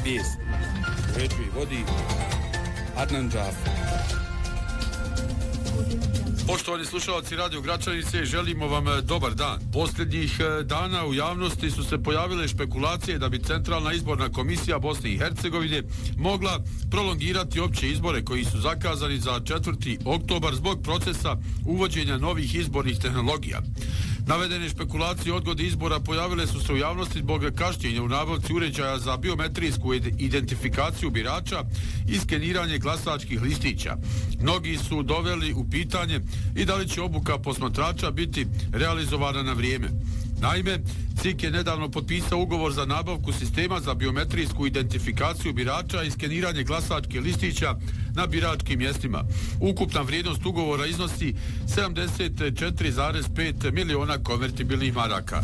Vijest uređuje i vodi Adnan Džafer. Poštovani slušalci Radio Gračanice, želimo vam dobar dan. Posljednjih dana u javnosti su se pojavile špekulacije da bi Centralna izborna komisija Bosne i Hercegovine mogla prolongirati opće izbore koji su zakazani za 4. oktobar zbog procesa uvođenja novih izbornih tehnologija. Navedene špekulacije odgode izbora pojavile su se u javnosti zbog kašnjenja u nabavci uređaja za biometrijsku identifikaciju birača i skeniranje glasačkih listića. Mnogi su doveli u pitanje i da li će obuka posmatrača biti realizovana na vrijeme. Naime, CIK je nedavno potpisao ugovor za nabavku sistema za biometrijsku identifikaciju birača i skeniranje glasačkih listića na biračkim mjestima. Ukupna vrijednost ugovora iznosi 74,5 miliona konvertibilnih maraka.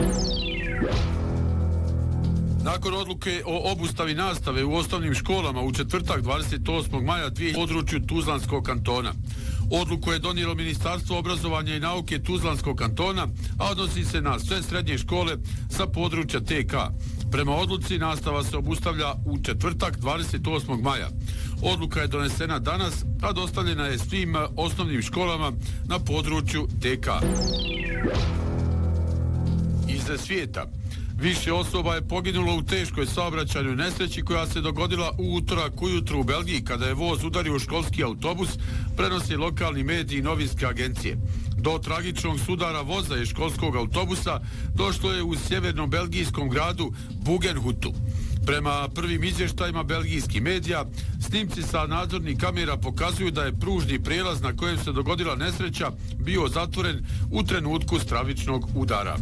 Nakon odluke o obustavi nastave u osnovnim školama u četvrtak 28. maja u području Tuzlanskog kantona. Odluku je donijelo Ministarstvo obrazovanja i nauke Tuzlanskog kantona, a odnosi se na sve srednje škole sa područja TK. Prema odluci nastava se obustavlja u četvrtak 28. maja. Odluka je donesena danas, a dostavljena je svim osnovnim školama na području TK. Iz svijeta. Više osoba je poginulo u teškoj saobraćajnoj nesreći koja se dogodila u utorak ujutru u Belgiji kada je voz udario školski autobus, prenosi lokalni mediji i novinske agencije. Do tragičnog sudara voza i školskog autobusa došlo je u sjevernom belgijskom gradu Bugenhutu. Prema prvim izvještajima belgijskih medija, snimci sa nadzornih kamera pokazuju da je pružni prijelaz na kojem se dogodila nesreća bio zatvoren u trenutku stravičnog udara.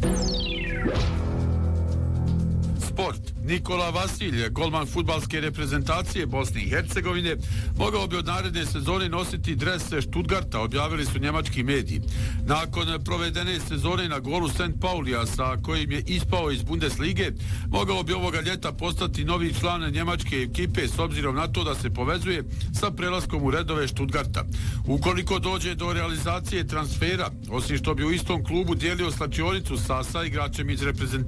Sport. Nikola Vasilj, golman fudbalske reprezentacije Bosne i Hercegovine, mogao bi od naredne sezone nositi dres Stuttgarta, objavili su njemački mediji. Nakon provedene sezone na golu St. Paulija, sa kojim je ispao iz Bundeslige, mogao bi ovoga ljeta postati novi član njemačke ekipe s obzirom na to da se povezuje sa prelaskom u redove Stuttgarta. Ukoliko dođe do realizacije transfera, osim što bi u istom klubu dijelio slačionicu sa igračem iz reprezentacije,